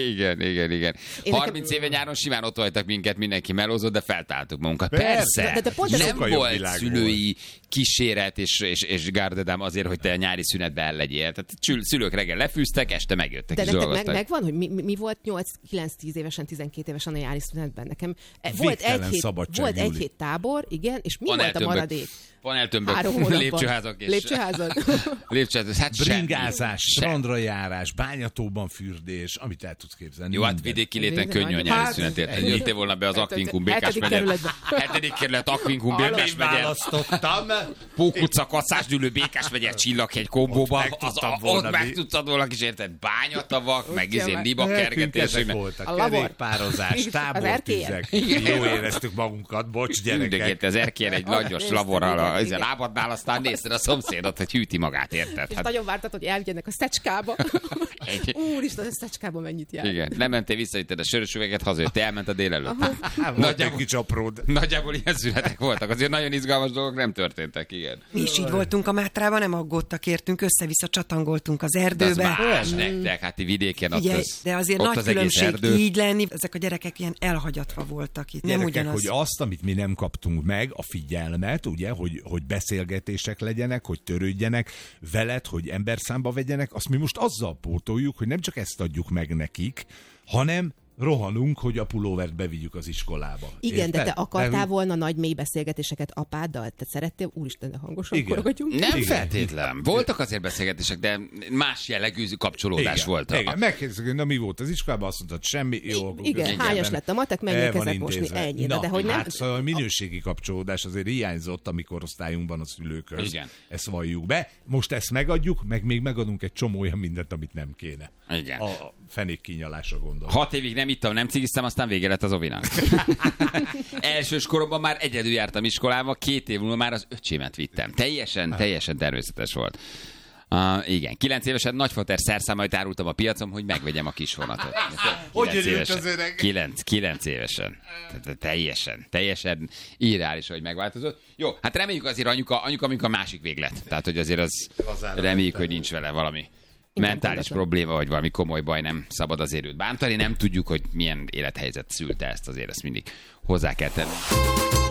Igen. 30 éve nyáron simán ott hagytak minket, mindenki melózott, de feltáltuk magunkat. Persze. De pont nem volt szülői kíséret és gárdedám azért, hogy te a nyári szünetbe el legyél. Tehát szülők reggel lefűztek, este megjöttek de és nektek dolgoztak. megvan, hogy mi volt 8-9-10 évesen, 12 évesen a nyári szünetben? Nekem volt egy hét tábor, igen, és mi volt a maradék? Paneltömbök, lépcsőházak és... Lépcsőházak. Hát bringázás, strandra járás, bányatóban fürdés, amit el tudsz képzelni. Jó, hát vidéki léten könnyű a nyári szünetért. Jöttél volna be az Aquincum Békás megye. 7. kerület Aquincum Békás megye. Pók utca, Kasszásgyűlő, Békás megye, Csillaghegy kombóba. Ott meg tudtad volna kis érted bányatavak, meg libakergetés. Ezek voltak. Kerékpározás, tábortüzek. Jó éreztük magunkat, bocs gyerekek. Az erkélyen egy langyos laborral a lábadnál, aztán nézted a szomszédot, hogy hűti magát, érted? És nagyon vártad, hogy elvigyenek a Szecskába. Úristen, a Szecskába mennyit jár. Igen, nem mentél vissza, itt a sörös üveget hazajött, te elmented délelőtt. Nagyjából kis apród. Nagyjából ilyen szünetek voltak, azért nagyon izgalmas dolgok nem történtek, igen. Mi is így voltunk a Mátrában, nem aggódtak értünk, össze-vissza csatangoltunk az erdőbe. Más nektek, hát vidéken Figyelj, ott de azért ott nagy az egész különbség erdő. így lenni, ezek a gyerekek ilyen elhagyatva voltak itt. Nem Gyerekek, ugyanaz. hogy azt, amit mi nem kaptunk meg, a figyelmet, ugye, hogy beszélgetések legyenek, hogy törődjenek veled, hogy emberszámba vegyenek, azt mi most azzal pótoljuk, hogy nem csak ezt adjuk meg nekik, hanem rohanunk, hogy a pulóvert bevigyük az iskolába. Igen, érted? De te akartál volna nagy mély beszélgetéseket apáddal? Te szerettél? Úristen, de hangosan korogatjunk. Nem feltétlen. Voltak azért beszélgetések, de más jellegű kapcsolódás volt. Igen, megkérdeztek, hogy na mi volt az iskolában, azt mondtad, semmi, jó. Igen, hányas lett a matek, megérkezett mosni, ennyi. Na, de hogy nem... hát szóval a minőségi kapcsolódás azért hiányzott a mi korosztályunkban a szülőkhöz. Igen. Ezt valljuk be. Most ezt megadjuk, meg még megadunk egy csomó olyan mindent, amit nem kéne. Igen. A fenék kínyalása gondolom. 6 évig nem ittam, nem cigiztem, aztán vége lett az ovinak. Elsős koromban már egyedül jártam iskolába, 2 év múlva már az öcsémet vittem. Teljesen természetes volt. Igen, 9 évesen nagyfater szerszámait árultam a piacon, hogy megvegyem a kis vonatot. Hogy jött az öreg? 9 évesen. Teljesen irreális, hogy megváltozott. Jó, hát reméljük azért anyuka a másik véglet. Tehát, hogy azért az reméljük, hogy nincs vele valami mentális probléma, vagy valami komoly baj, nem szabad azért őt bántani. Nem tudjuk, hogy milyen élethelyzet szülte ezt, azért ezt mindig hozzá kell tenni.